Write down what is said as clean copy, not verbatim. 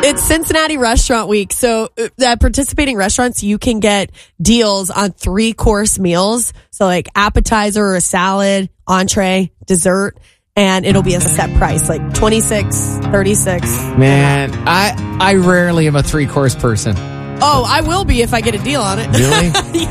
It's Cincinnati Restaurant Week. So at participating restaurants, you can get deals on 3-course meals. So like appetizer or a salad, entree, dessert. And it'll be a set price, like $26, $36. Man, I rarely am a 3-course person. Oh, I will be if I get a deal on it. Really?